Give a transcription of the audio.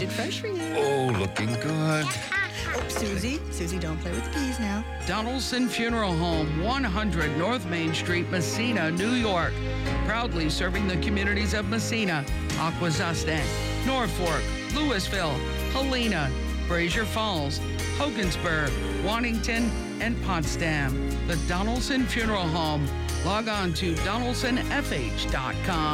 Roasted fresh for you. Oh, looking good. Oh, Susie, don't play with the peas now. Donaldson Funeral Home, 100 North Main Street, Messina, New York. Proudly serving the communities of Messina, Akwesasne, Norfolk, Louisville, Helena, Brazier Falls, Hogansburg, Waddington, and Potsdam. The Donaldson Funeral Home. Log on to donaldsonfh.com.